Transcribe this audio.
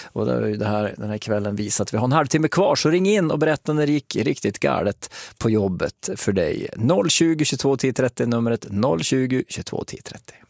Och det har ju den här kvällen visat. Vi har en halvtimme kvar, så ring in och berätta när det gick riktigt galet på jobbet för dig. 020 22 10 30 numret 020 22 10 30.